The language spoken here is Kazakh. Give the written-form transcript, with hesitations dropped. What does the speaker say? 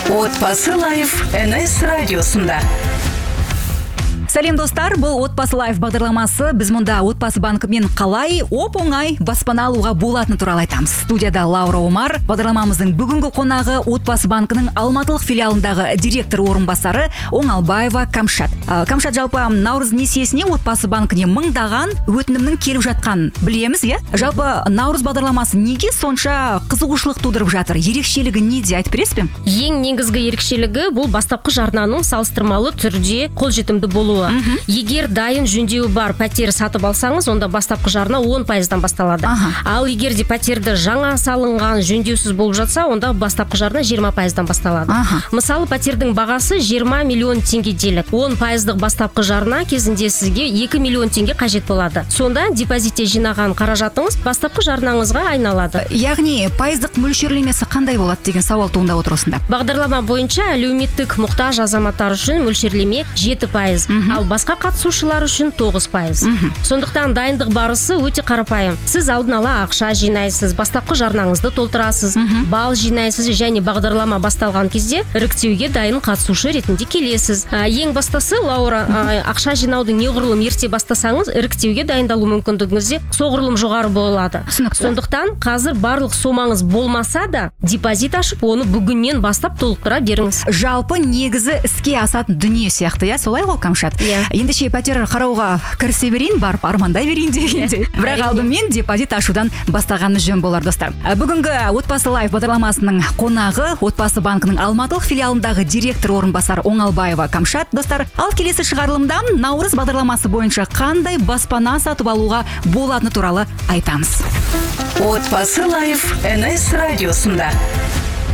Отбасы лайф НС радиосында. Сәлем достар, бұл Отбасы лайф бағдарламасы. Біз мұнда Отбасы банкімен қалай оп-оңай баспана алуға болатыны туралы айтамыз. Студияда Лаура Омар, бағдарламамыздың бүгінгі қонағы Отбасы банкінің Алматылық филиалындағы директор орынбасары Оңалбаева Камшат. Камшат, жалпы Наурыз несиесіне Отбасы банкіне мыңдаған өтінімнің келіп жатқанын білеміз, иә? Жалпы Наурыз бағдарламасы неге сонша қызығушылық тудырып жатыр? Ерекшелігі неде, айтып бересіз бе? Ең негізгі ерекшелігі бұл бастапқы жарнаның салыстырмалы түрде қолжетімді болуы. Егер дайын жөндеуі бар пәтер сатып алсаңыз, онда бастапқы жарна 10%-дан басталады. Ал егер де пәтерді жаңа салынған жөндеусіз болып жатса, онда бастапқы жарна 20%-дан басталады. Мысалы, пәтердің бағасы 20 миллион теңгеделік. 10%-дық бастапқы жарна кезінде сізге 2 миллион теңге қажет болады. Сонда депозитте жинаған қаражатыңыз бастапқы жарнаңызға айналады. Яғни пайыздық мөлшерлемесі қандай болады деген сауал туындап отыр осында. Бағдарлама бойынша әлеуметтік мұқтаж азаматтар үшін мөлшерлеме 7%. Ал басқа қатысушылар үшін 9%. Сондықтан дайындық барысы өте қарапайым. Сіз алдын ала ақша жинайсыз, бастапқы жарнаңызды толтырасыз, балл жинайсыз және бағдарлама басталған кезде іріктеуге дайын қатысушы ретінде келесіз. Ең бастысы, Лаура, ақша жинауды неғұрлым ерте бастасаңыз, іріктеуге дайындалу мүмкіндігіңізде соғұрлым жоғары болады. Сондықтан қазір барлық сомаңыз болмаса да, депозит ашып, оны бүгіннен бастап толықтыра беріңіз. Жалпы негізі іске асатын дүние сияқты, иә, солай ғой, Камшат? Ендеше пәтер қарауға кірісе берейін, барып армандай берейін дегенде. Бірақ алдымен депозит ашудан бастағаны жөн болар, достар. Бүгінгі Отбасы лайф бағдарламасының қонағы Отбасы банкінің Алматылық филиалындағы директор орынбасар Оңалбаева Камшат, достар. Ал келесі шығарылымда Наурыз бағдарламасы бойынша қандай баспана сатып алуға болатыны туралы айтамыз. Отбасы лайф НС радиосында.